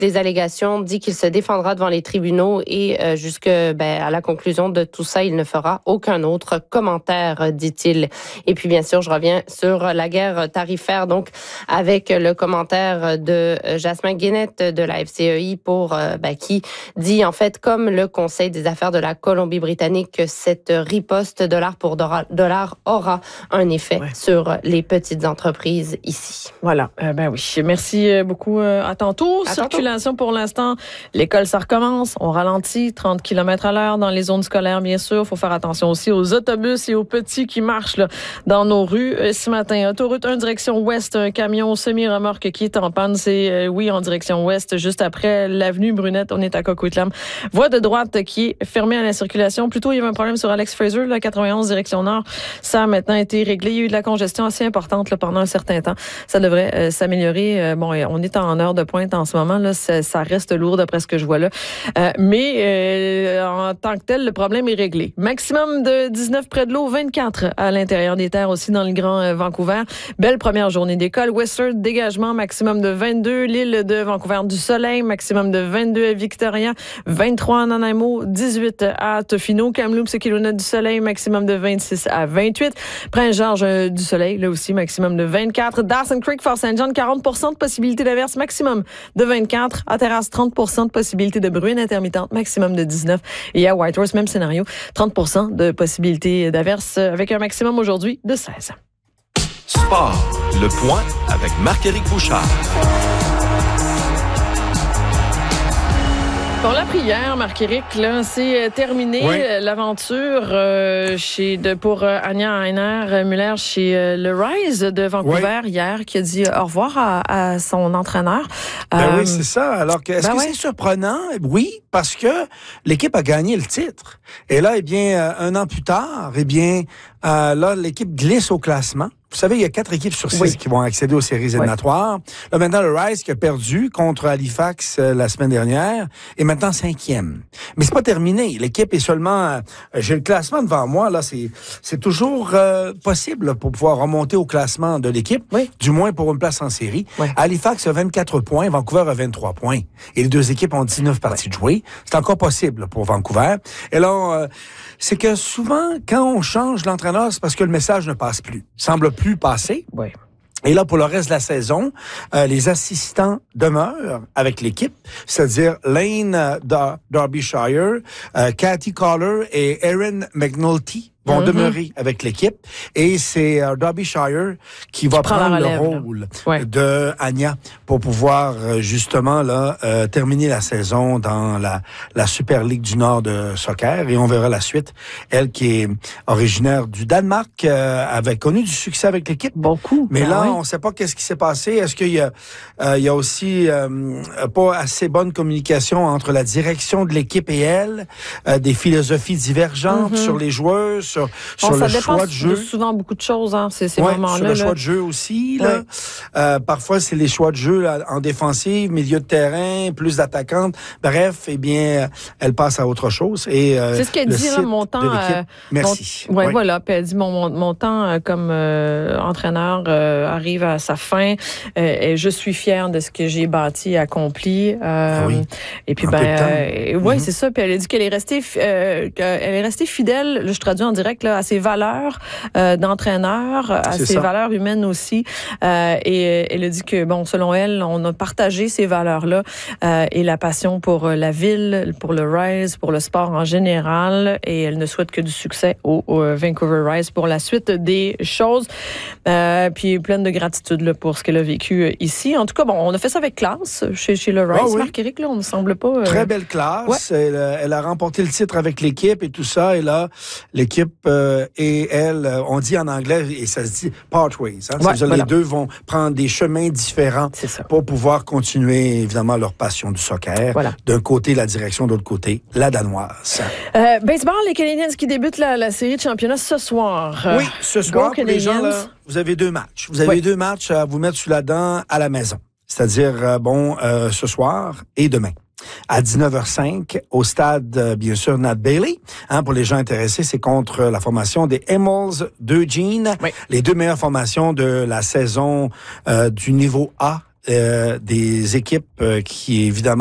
les allégations, dit qu'il se défendra devant les tribunaux et à la conclusion de tout ça, il ne fera aucun autre commentaire, dit-il. Et puis, bien sûr, je reviens sur la guerre tarifaire, donc avec le commentaire de Jasmin Guénette de la FCEI qui dit, en fait, comme le Conseil des affaires de la Colombie-Britannique, que cette riposte dollar pour dollar aura un effet sur les petites entreprises ici. Voilà. Oui. Merci beaucoup. À tantôt. Circulation pour l'instant. L'école, ça recommence. On ralentit. 30 km à l'heure dans les zones scolaires, bien sûr. Il faut faire attention aussi aux autobus et aux petits qui marchent là, dans nos rues. Ce matin, autoroute 1 direction ouest, un camion semi-remorque qui est en panne. C'est, en direction ouest, juste après l'avenue Brunette. On est à Coquitlam. Voie de droite qui est fermée à la circulation. Plutôt, il y avait un problème sur Alex Fraser, la 91 direction nord. Ça a maintenant été réglé. Il y a eu de la congestion assez importante là, pendant un certain temps. Ça devrait s'améliorer. On est en heure de pointe en ce moment. Là, ça reste lourd d'après ce que je vois là. Mais en tant que tel, le problème est réglé. Maximum de 19 près de l'eau, 24 à l'intérieur des terres aussi dans le Grand Vancouver. Belle première journée d'école. Whistler, dégagement, maximum de 22. L'île de Vancouver du Soleil, maximum de 22 à Victoria, 23 à Nanaimo, 18 à Tofino. Kamloops et Kelowna du Soleil, maximum de 26 à 28. Prince-Georges du Soleil, là aussi, maximum de 24. Dawson Creek, Fort St. John, 40% de possibilité d'averse, maximum de 24. À Terrasse, 30% de possibilité de bruine intermittente, maximum de 19. Et à Whitehorse, même scénario, 30% de possibilité d'averse avec un maximum aujourd'hui de 16. Sport, le point avec Marc-Éric Bouchard. On l'a pris hier, Marc-Éric, là, c'est terminé l'aventure pour Anya Heiner-Muller chez le Rise de Vancouver hier, qui a dit au revoir à son entraîneur. Oui, c'est ça. Alors, est-ce que c'est surprenant? Oui, parce que l'équipe a gagné le titre. Et là, un an plus tard, là, l'équipe glisse au classement. Vous savez, il y a 4 équipes sur 6 qui vont accéder aux séries éliminatoires. Là, maintenant, le Rise qui a perdu contre Halifax la semaine dernière est maintenant 5e. Mais c'est pas terminé. L'équipe est seulement... j'ai le classement devant moi. Là, c'est toujours possible là, pour pouvoir remonter au classement de l'équipe, du moins pour une place en série. Halifax a 24 points, Vancouver a 23 points. Et les deux équipes ont 19 parties de jouer. C'est encore possible là, pour Vancouver. Et là, c'est que souvent, quand on change l'entraîneur, c'est parce que le message ne passe plus. Semble plus passer. Oui. Et là, pour le reste de la saison, les assistants demeurent avec l'équipe, c'est-à-dire Lane Derbyshire, Cathy Collar et Erin McNulty vont demeurer avec l'équipe. Et c'est Derbyshire qui va prendre le rôle de Anya pour pouvoir justement là terminer la saison dans la Super Ligue du Nord de soccer. Et on verra la suite. Elle qui est originaire du Danemark avait connu du succès avec l'équipe. Beaucoup. Mais là, on ne sait pas qu'est-ce qui s'est passé. Est-ce qu'il y a aussi pas assez bonne communication entre la direction de l'équipe et elle, des philosophies divergentes sur les joueurs, sur le choix de jeu. Souvent beaucoup de choses, ces moments-là. Sur le choix de jeu aussi. Là. Parfois, c'est les choix de jeu là, en défensive, milieu de terrain, plus d'attaquantes. Bref, elle passe à autre chose. Et, c'est ce qu'elle dit, là, mon temps... Merci. Voilà. Puis elle dit, mon temps comme entraîneur arrive à sa fin. Et je suis fière de ce que j'ai bâti, accompli. Et puis, c'est ça. Puis elle a dit qu'elle est restée fidèle, là, je traduis en direct, là, à ses valeurs d'entraîneur, à ses valeurs humaines aussi. Et elle a dit que, selon elle, on a partagé ces valeurs-là et la passion pour la ville, pour le Rise, pour le sport en général. Et elle ne souhaite que du succès au Vancouver Rise pour la suite des choses. Puis pleine de gratitude là, pour ce qu'elle a vécu ici. En tout cas, on a fait ça avec classe chez le Rise. Marc-Éric, là, on ne semble pas... Très belle classe. Elle a remporté le titre avec l'équipe et tout ça. Et là, l'équipe et elle, on dit en anglais, et ça se dit pathways. Les deux vont prendre des chemins différents pour pouvoir continuer, évidemment, leur passion du soccer. D'un côté, la direction, de l'autre côté, la danoise. Baseball, les Canadiens qui débutent la série de championnat ce soir. Oui, ce soir, pour les gens, là, vous avez 2 matchs. Vous avez 2 matchs à vous mettre sous la dent à la maison. C'est-à-dire, ce soir et demain. À 19h05, au stade, bien sûr, Nat Bailey. Pour les gens intéressés, c'est contre la formation des Emmels d'Eugene. Les 2 meilleures formations de la saison du niveau A des équipes qui, évidemment,